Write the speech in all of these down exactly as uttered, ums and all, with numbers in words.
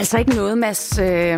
Altså ikke noget, Mads, øh,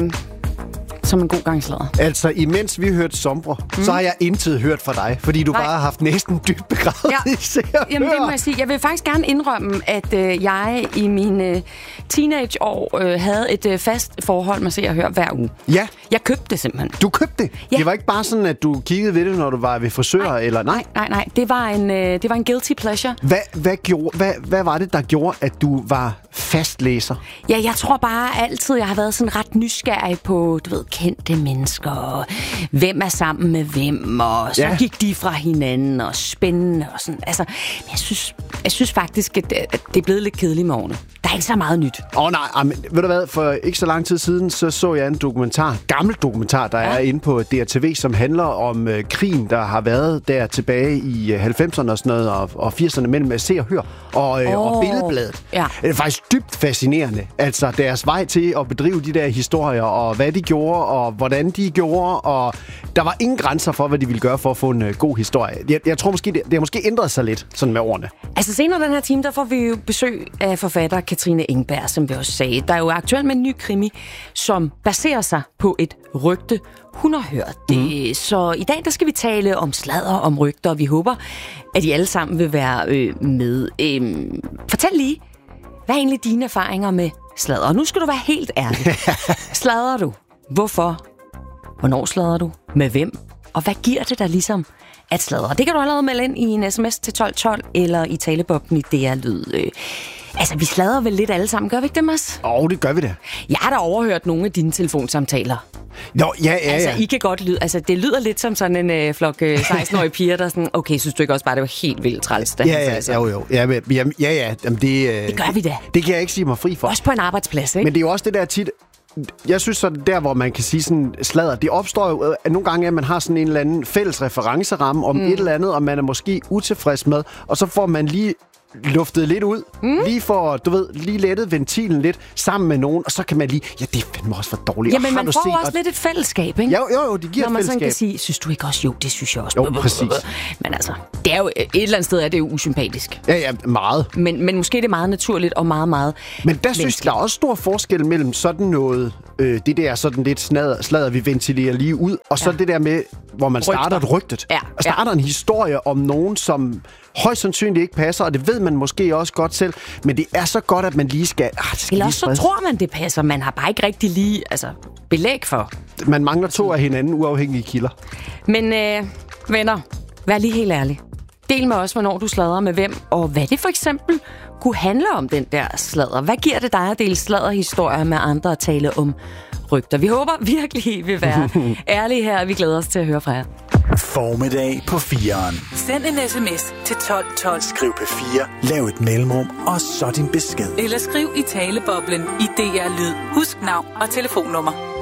som en god gang sladder. Altså, imens vi hørte Sombre, mm. så har jeg intet hørt fra dig, fordi du Nej. bare har haft næsten dybt begravet ja. i Se og Hør. Jamen, det må jeg sige. Jeg vil faktisk gerne indrømme, at øh, jeg i mine teenageår øh, havde et øh, fast forhold med Se og Hør hver uge. Ja. Jeg købte det simpelthen. Du købte det? Ja. Det var ikke bare sådan, at du kiggede ved det, når du var ved frisør, nej, eller nej? Nej, nej, nej. Det var en, øh, det var en guilty pleasure. Hvad, hvad, gjorde, hvad, hvad var det, der gjorde, at du var fastlæser? Ja, jeg tror bare altid, jeg har været sådan ret nysgerrig på, du ved, kendte mennesker, og hvem er sammen med hvem, og så ja. gik de fra hinanden, og spændende, og sådan. Altså, jeg synes, jeg synes faktisk, at det er blevet lidt kedeligt med årene. Der er ikke så meget nyt. Åh oh, nej, men ved du hvad, for ikke så lang tid siden, så så jeg en dokumentar, gammel dokumentar, der ja. er inde på D R T V, som handler om øh, krigen, der har været der tilbage i øh, halvfemserne og sådan noget, og, og firserne mellem Se og Hør og, øh, oh. og Billedbladet. Ja. Det er faktisk dybt fascinerende, altså deres vej til at bedrive de der historier, og hvad de gjorde, og hvordan de gjorde, og der var ingen grænser for, hvad de ville gøre for at få en øh, god historie. Jeg, jeg tror måske, det, det har måske ændret sig lidt, sådan med årene. Altså senere den her time, der får vi jo besøg af forfatter Katrine Engberg, som vi også sagde. Der er jo aktuelt med en ny krimi, som baserer sig på et rygte, hun har hørt det. Mm. Så i dag, der skal vi tale om sladder, om rygter, og vi håber, at I alle sammen vil være øh, med. Øhm, fortæl lige, hvad er egentlig dine erfaringer med sladder? Og nu skal du være helt ærlig. Sladder du? Hvorfor? Hvornår sladder du? Med hvem? Og hvad giver det dig ligesom at sladre? Det kan du allerede melde ind i en sms til tolv tolv, eller i talebobben i D R Lyd. Altså, vi sladrer vel lidt alle sammen, gør vi ikke det, Mads? Åh, oh, det gør vi da. Jeg har da overhørt nogle af dine telefonsamtaler. Nå, ja, ja, altså, ja. I kan godt lyde, altså, det lyder lidt som sådan en øh, flok øh, seksten-årige piger, der sådan, okay, synes du ikke også bare, det var helt vildt træls? Ja, ja, altså. jo, jo. Ja, men, ja, ja, jamen, det, øh, det gør vi da. Det kan jeg ikke sige mig fri for. Også på en arbejdsplads, ikke? Men det er jo også det der tit, jeg synes så der, hvor man kan sige sådan sladder, det opstår jo at nogle gange, at man har sådan en eller anden fælles referenceramme om mm. et eller andet, og man er måske utilfreds med, og så får man lige luftet lidt ud, mm. lige for, du ved, lige lettet ventilen lidt sammen med nogen, og så kan man lige, ja, det er fandme også for dårligt. Jamen, man du får set, også og... lidt et fællesskab, ikke? Jo, jo, jo, det giver Når man et fællesskab. Sådan kan sige, synes du ikke også? Jo, det synes jeg også. Jo, præcis. Men altså, det er jo, et eller andet sted er det jo usympatisk. Ja, ja, meget. Men, men måske er det meget naturligt og meget, meget Men der synes jeg, der er også stor forskel mellem sådan noget, øh, det der sådan lidt sladder, sladder vi ventilerer lige ud, og så ja. det der med, hvor man starter Rygter. et rygtet. Ja, og starter ja. en historie om nogen, som højst sandsynligt ikke passer, og det ved man måske også godt selv, men det er så godt, at man lige skal... Ah, skal Eller lige også så tror man, det passer. Man har bare ikke rigtig lige altså, belæg for. Man mangler to af hinanden uafhængige kilder. Men øh, venner, vær lige helt ærlig. Del med os, hvornår du sladrer med hvem, og hvad det for eksempel kunne handle om, den der sladder. Hvad giver det dig at dele sladderhistorier med andre og tale om rygter? Vi håber virkelig, I vil være ærlige her, og vi glæder os til at høre fra jer. Formiddag på fireren. Send en sms til tolv tolv. Skriv P fire, lav et mellemrum, og så din besked. Eller skriv i taleboblen i D R Lyd. Husk navn og telefonnummer.